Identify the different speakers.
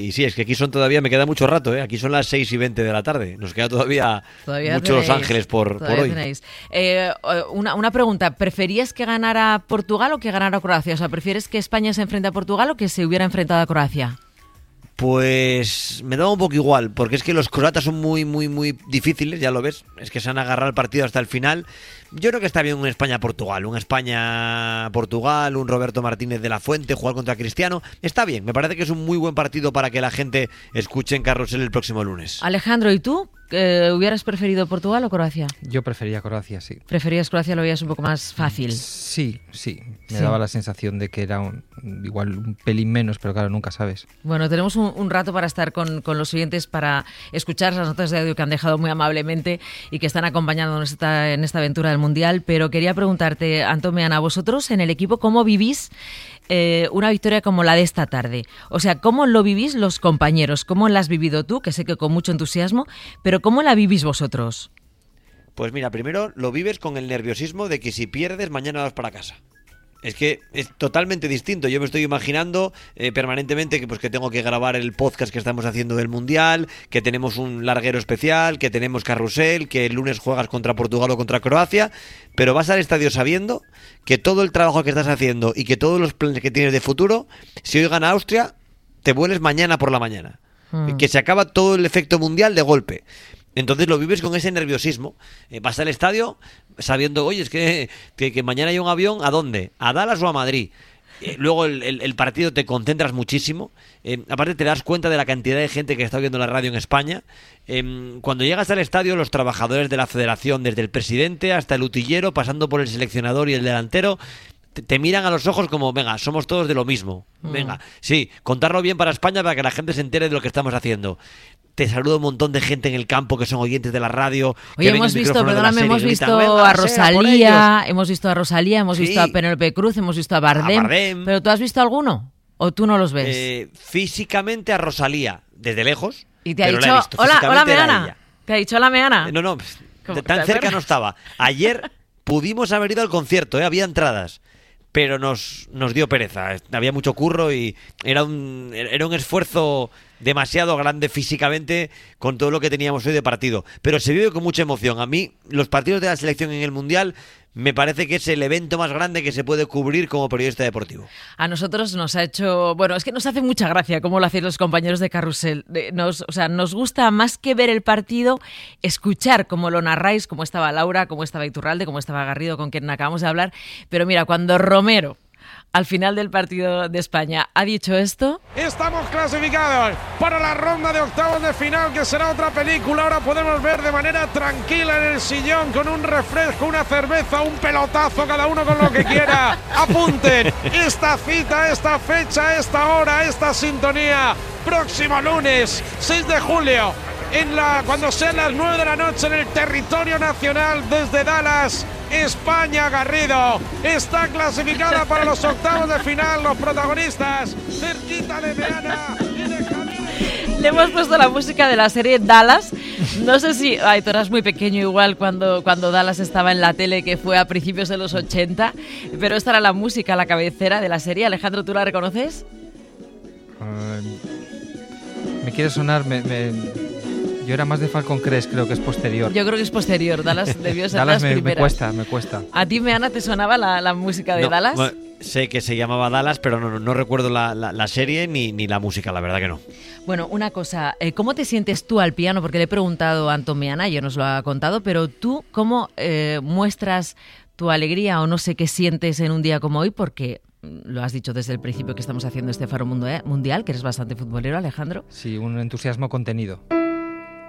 Speaker 1: Y sí, es que aquí son todavía, me queda mucho rato, ¿eh? Aquí son las 6:20 de la tarde. Nos queda todavía mucho Los Ángeles por hoy.
Speaker 2: Una pregunta, ¿preferías que ganara Portugal o que ganara Croacia? O sea, ¿prefieres que España se enfrente a Portugal o que se hubiera enfrentado a Croacia?
Speaker 1: Pues me da un poco igual, porque es que los croatas son muy, muy, muy difíciles, ya lo ves. Es que se han agarrado el partido hasta el final. Yo creo que está bien un España-Portugal, un Roberto Martínez de la Fuente, jugar contra Cristiano. Está bien, me parece que es un muy buen partido para que la gente escuche en Carrusel el próximo lunes.
Speaker 2: Alejandro, ¿y tú? ¿Hubieras preferido Portugal o Croacia?
Speaker 3: Yo prefería Croacia, sí.
Speaker 2: ¿Preferías Croacia? ¿Lo veías un poco más fácil?
Speaker 3: Sí. Me daba la sensación de que era igual un pelín menos, pero claro, nunca sabes.
Speaker 2: Bueno, tenemos un rato para estar con los oyentes, para escuchar las notas de audio que han dejado muy amablemente y que están acompañándonos en esta aventura del Mundial. Pero quería preguntarte, Antón Meana, vosotros en el equipo, ¿cómo vivís una victoria como la de esta tarde? O sea, ¿cómo lo vivís los compañeros? ¿Cómo la has vivido tú? Que sé que con mucho entusiasmo, pero ¿cómo la vivís vosotros?
Speaker 1: Pues mira, primero lo vives con el nerviosismo de que si pierdes, mañana vas para casa. Es que es totalmente distinto. Yo me estoy imaginando permanentemente que tengo que grabar el podcast que estamos haciendo del Mundial, que tenemos un larguero especial, que tenemos carrusel, que el lunes juegas contra Portugal o contra Croacia, pero vas al estadio sabiendo que todo el trabajo que estás haciendo y que todos los planes que tienes de futuro, si hoy gana Austria, te vuelves mañana por la mañana. Que se acaba todo el efecto mundial de golpe. Entonces lo vives con ese nerviosismo. Vas al estadio sabiendo, oye, es que mañana hay un avión, ¿a dónde? ¿A Dallas o a Madrid? Luego el partido te concentras muchísimo. Aparte te das cuenta de la cantidad de gente que está viendo la radio en España. Cuando llegas al estadio, los trabajadores de la federación, desde el presidente hasta el utillero, pasando por el seleccionador y el delantero, te miran a los ojos como, venga, somos todos de lo mismo. Venga, sí, contarlo bien para España para que la gente se entere de lo que estamos haciendo. Te saluda un montón de gente en el campo que son oyentes de la radio.
Speaker 2: Oye, hemos visto a Rosalía, hemos visto a Penélope Cruz, hemos visto a Bardem. ¿Pero tú has visto alguno? ¿O tú no los ves?
Speaker 1: Físicamente a Rosalía, desde lejos.
Speaker 2: Y te ha dicho, hola Meana. ¿Te ha dicho hola Meana?
Speaker 1: No, tan cerca no estaba. Ayer pudimos haber ido al concierto, había entradas. Pero nos dio pereza. Había mucho curro y era un esfuerzo demasiado grande físicamente con todo lo que teníamos hoy de partido. Pero se vive con mucha emoción. A mí, los partidos de la selección en el Mundial me parece que es el evento más grande que se puede cubrir como periodista deportivo.
Speaker 2: A nosotros nos ha hecho... Bueno, es que nos hace mucha gracia cómo lo hacéis los compañeros de Carrusel. Nos gusta más que ver el partido, escuchar cómo lo narráis, cómo estaba Laura, cómo estaba Iturralde, cómo estaba Garrido, con quien acabamos de hablar. Pero mira, cuando Romero, al final del partido de España, ha dicho esto...
Speaker 4: Estamos clasificados para la ronda de octavos de final, que será otra película. Ahora podemos ver de manera tranquila en el sillón, con un refresco, una cerveza, un pelotazo, cada uno con lo que quiera. Apunten esta cita, esta fecha, esta hora, esta sintonía. Próximo lunes, 6 de julio, cuando sean las 9 de la noche, en el territorio nacional, desde Dallas, España. Garrido está clasificada para los octavos de final. Los protagonistas, cerquita de Meana y de Javier.
Speaker 2: Le hemos puesto la música de la serie Dallas. No sé si... tú eras muy pequeño igual cuando Dallas estaba en la tele, que fue a principios de los 80. Pero esta era la música, la cabecera de la serie. Alejandro, ¿tú la reconoces?
Speaker 3: Me quiere sonar... Yo era más de Falcon Crest, creo que es posterior.
Speaker 2: Yo creo que es posterior. Dallas debió ser las primeras.
Speaker 3: Me cuesta.
Speaker 2: ¿A ti, Meana, te sonaba la música de Dallas?
Speaker 1: Bueno, sé que se llamaba Dallas, pero no recuerdo la serie ni la música, la verdad que no.
Speaker 2: Bueno, una cosa, ¿cómo te sientes tú al piano? Porque le he preguntado a Antón Meana, y nos lo ha contado, pero tú, ¿cómo muestras tu alegría o no sé qué sientes en un día como hoy? Porque... lo has dicho desde el principio que estamos haciendo este Faro Mundial, que eres bastante futbolero, Alejandro.
Speaker 3: Sí, un entusiasmo contenido.